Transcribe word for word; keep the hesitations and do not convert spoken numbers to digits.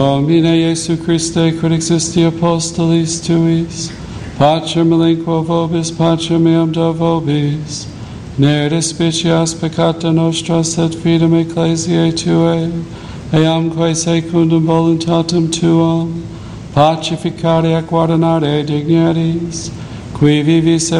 Domine Iesu Christe, quid existi apostolis tuis, Pater melinquo vobis, Pater meum do vobis, ne despicias peccata nostra, sed fidem ecclesiae Tuae, eamque secundum voluntatem Tuam, pacificare ac guardinare dignities, qui vivis